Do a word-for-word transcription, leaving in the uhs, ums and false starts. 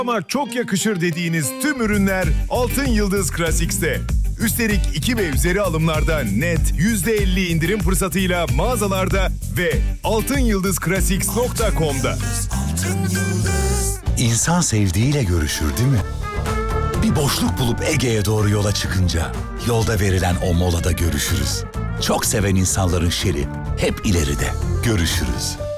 Ama çok yakışır dediğiniz tüm ürünler Altın Yıldız Classics'te. Üstelik iki ve üzeri alımlarda net yüzde elli indirim fırsatıyla mağazalarda ve altın yıldız classics nokta com'da. İnsan sevdiğiyle görüşür değil mi? Bir boşluk bulup Ege'ye doğru yola çıkınca yolda verilen o molada görüşürüz. Çok seven insanların şeri hep ileride. Görüşürüz.